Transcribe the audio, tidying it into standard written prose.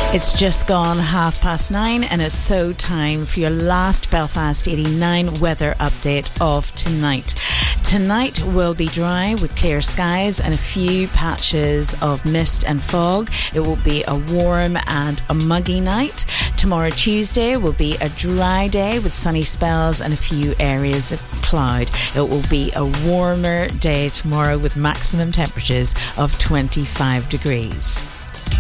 It's just gone 9:30 and it's so time for your last Belfast 89 weather update of tonight. Tonight will be dry with clear skies and a few patches of mist and fog. It will be a warm and a muggy night. Tomorrow Tuesday will be a dry day with sunny spells and a few areas of cloud. It will be a warmer day tomorrow with maximum temperatures of 25 degrees.